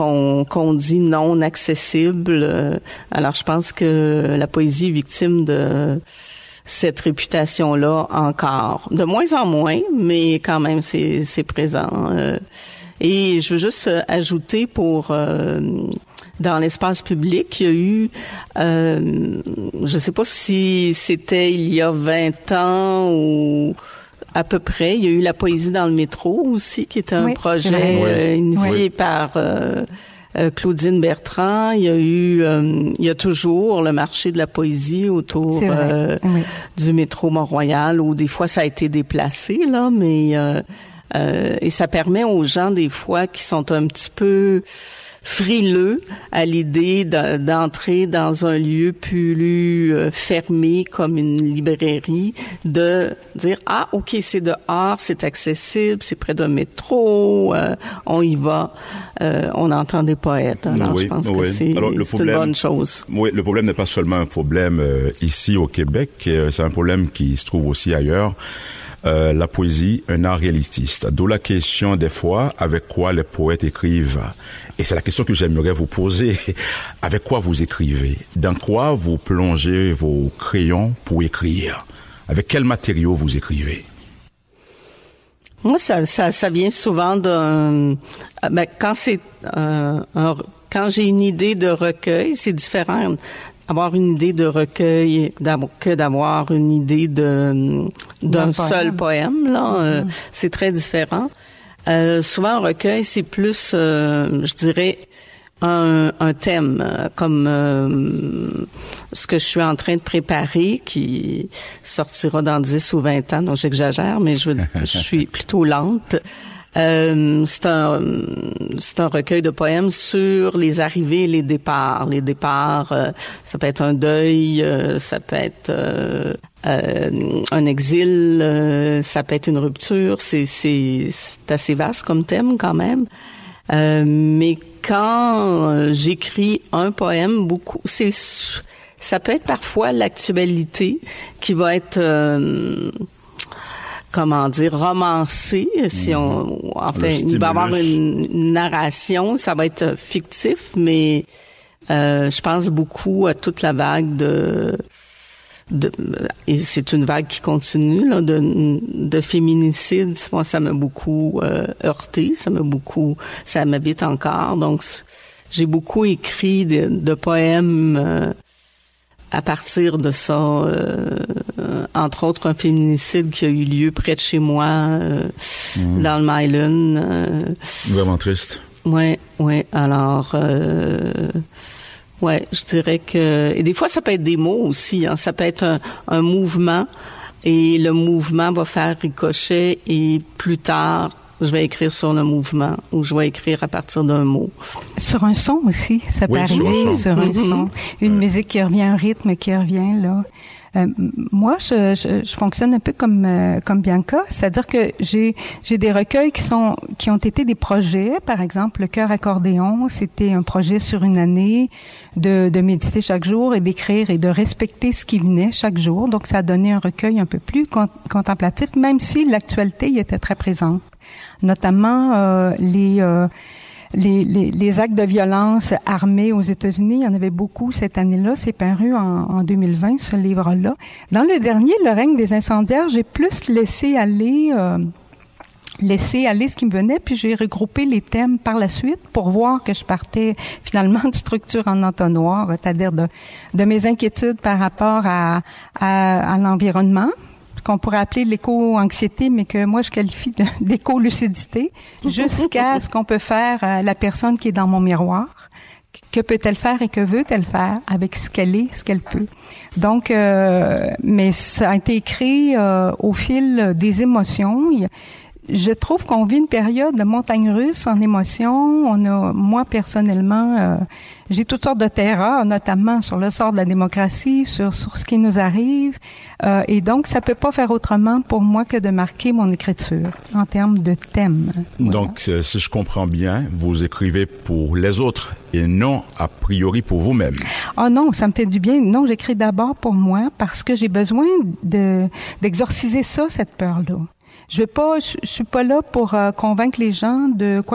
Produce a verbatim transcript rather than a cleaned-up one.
qu'on, qu'on dit non accessible. Alors, je pense que la poésie est victime de cette réputation-là encore. De moins en moins, mais quand même, c'est, c'est présent. Et je veux juste ajouter pour... Euh, dans l'espace public, il y a eu, euh, je sais pas si c'était il y a vingt ans ou à peu près, il y a eu la poésie dans le métro aussi, qui était un oui, projet euh, initié oui. par euh, euh, Claudine Bertrand. Il y a eu, euh, il y a toujours le marché de la poésie autour euh, oui. du métro Mont-Royal, où des fois ça a été déplacé là, mais euh, euh, et ça permet aux gens des fois qui sont un petit peu frileux à l'idée de, d'entrer dans un lieu plus euh, fermé comme une librairie, de dire « Ah, OK, c'est dehors, c'est accessible, c'est près d'un métro, euh, on y va, euh, on entend des poètes. » Alors, oui, je pense oui. que c'est, Alors, c'est problème, une bonne chose. Oui, le problème n'est pas seulement un problème euh, ici au Québec, euh, c'est un problème qui se trouve aussi ailleurs. Euh, la poésie, un art réaliste. D'où la question des fois, avec quoi les poètes écrivent. Et c'est la question que j'aimerais vous poser. Avec quoi vous écrivez? Dans quoi vous plongez vos crayons pour écrire? Avec quel matériau vous écrivez? Moi, ça, ça, ça vient souvent d'un... Ben, quand c'est euh, un, quand j'ai une idée de recueil, c'est différent. Avoir une idée de recueil que d'avoir une idée de d'un, d'un seul poème, là, mm-hmm. euh, c'est très différent. Euh, souvent, un recueil, c'est plus, euh, je dirais, un, un thème, euh, comme euh, ce que je suis en train de préparer, qui sortira dans dix ou vingt ans, donc j'exagère, mais je, je suis plutôt lente. Euh, c'est un c'est un recueil de poèmes sur les arrivées et les départs. Les départs, euh, ça peut être un deuil, euh, ça peut être euh, euh, un exil, euh, ça peut être une rupture. C'est c'est c'est assez vaste comme thème quand même. Euh, mais quand euh, j'écris un poème, beaucoup, c'est ça peut être parfois l'actualité qui va être euh, comment dire, romancé, si on, enfin, il va y avoir une, une narration, ça va être fictif, mais euh, je pense beaucoup à toute la vague de, de et c'est une vague qui continue, là, de, de féminicide. Moi, ça m'a beaucoup euh, heurté, ça m'a beaucoup, ça m'habite encore, donc j'ai beaucoup écrit de, de poèmes euh, à partir de ça, euh, entre autres un féminicide qui a eu lieu près de chez moi, euh, mmh. dans le Myland. Euh, Vraiment triste. Ouais, ouais. Alors, euh, ouais, je dirais que et des fois ça peut être des mots aussi. Hein, ça peut être un, un mouvement et le mouvement va faire ricochet et plus tard je vais écrire sur le mouvement ou je vais écrire à partir d'un mot. Sur un son aussi, ça peut oui, arriver, sur un son. Sur un son. Une ouais. musique qui revient, un rythme qui revient, là. Euh, moi, je, je, je fonctionne un peu comme euh, comme Bianca, c'est-à-dire que j'ai j'ai des recueils qui sont qui ont été des projets. Par exemple, le Chœur accordéon, c'était un projet sur une année de de méditer chaque jour et d'écrire et de respecter ce qui venait chaque jour. Donc, ça a donné un recueil un peu plus con- contemplatif, même si l'actualité y était très présente. Notamment euh, les, euh, les les les actes de violence armée aux États-Unis, il y en avait beaucoup cette année-là. C'est paru en, en deux mille vingt, ce livre-là. Dans le dernier, Le règne des incendiaires, j'ai plus laissé aller euh, laisser aller ce qui me venait, puis j'ai regroupé les thèmes par la suite pour voir que je partais finalement de structure en entonnoir, c'est-à-dire de de mes inquiétudes par rapport à à, à l'environnement, qu'on pourrait appeler l'éco-anxiété, mais que moi, je qualifie de, d'éco-lucidité, jusqu'à ce qu'on peut faire à la personne qui est dans mon miroir. Que peut-elle faire et que veut-elle faire avec ce qu'elle est, ce qu'elle peut. Donc, euh, mais ça a été écrit euh, au fil des émotions. Il, je trouve qu'on vit une période de montagne russe en émotions. On a, moi personnellement, euh, j'ai toutes sortes de terreurs, notamment sur le sort de la démocratie, sur sur ce qui nous arrive, euh, et donc ça peut pas faire autrement pour moi que de marquer mon écriture en termes de thème. Voilà. Donc, si je comprends bien, vous écrivez pour les autres et non a priori pour vous-même. Ah non, ça me fait du bien. Non, j'écris d'abord pour moi parce que j'ai besoin de d'exorciser ça, cette peur-là. Je vais pas, je, je suis pas là pour euh, convaincre les gens de quoi